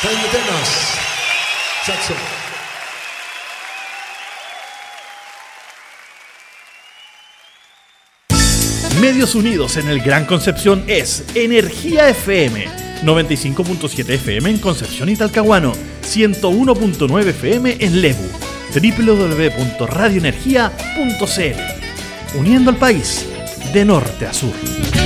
Medios unidos en el Gran Concepción es Energía FM, 95.7 FM en Concepción y Talcahuano, 101.9 FM en Lebu, www.radioenergia.cl, uniendo al país de norte a sur.